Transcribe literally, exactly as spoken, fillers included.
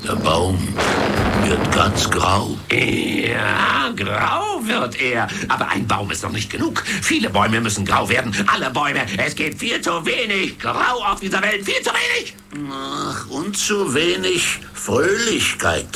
Der Baum wird ganz grau. Ja, grau wird er. Aber ein Baum ist noch nicht genug. Viele Bäume müssen grau werden. Alle Bäume. Es gibt viel zu wenig grau auf dieser Welt. Viel zu wenig. Ach, und zu wenig Fröhlichkeit.